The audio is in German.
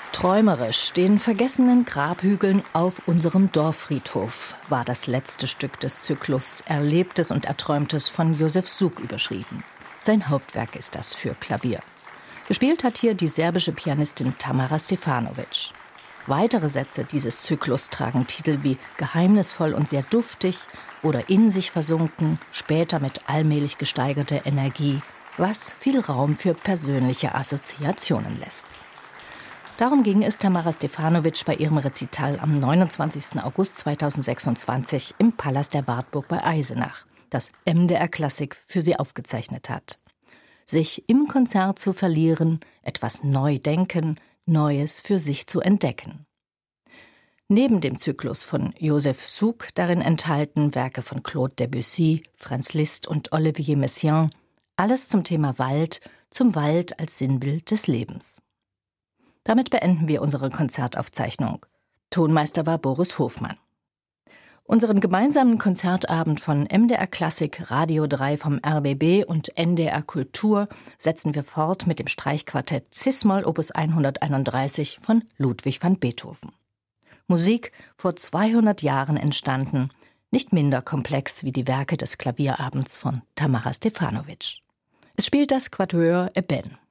Träumerisch, den vergessenen Grabhügeln auf unserem Dorffriedhof war das letzte Stück des Zyklus Erlebtes und Erträumtes von Josef Suk überschrieben. Sein Hauptwerk ist das für Klavier. Gespielt hat hier die serbische Pianistin Tamara Stefanović. Weitere Sätze dieses Zyklus tragen Titel wie Geheimnisvoll und sehr duftig oder In sich versunken, später mit allmählich gesteigerter Energie, was viel Raum für persönliche Assoziationen lässt. Darum ging es Tamara Stefanović bei ihrem Rezital am 29. August 2026 im Palast der Wartburg bei Eisenach, das MDR Klassik für sie aufgezeichnet hat. Sich im Konzert zu verlieren, etwas neu denken, Neues für sich zu entdecken. Neben dem Zyklus von Josef Suk darin enthalten Werke von Claude Debussy, Franz Liszt und Olivier Messiaen, alles zum Thema Wald, zum Wald als Sinnbild des Lebens. Damit beenden wir unsere Konzertaufzeichnung. Tonmeister war Boris Hofmann. Unseren gemeinsamen Konzertabend von MDR Klassik, Radio 3 vom RBB und NDR Kultur setzen wir fort mit dem Streichquartett Cis-Moll Opus 131 von Ludwig van Beethoven. Musik vor 200 Jahren entstanden, nicht minder komplex wie die Werke des Klavierabends von Tamara Stefanović. Es spielt das Quatuor Eben.